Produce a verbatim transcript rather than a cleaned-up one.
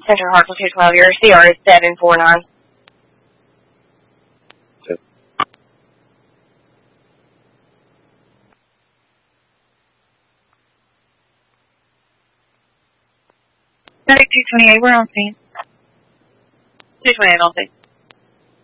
Central Hartsville two twelve, your C R is seven four nine. two twenty-eight, we're on scene. two twenty-eight on scene.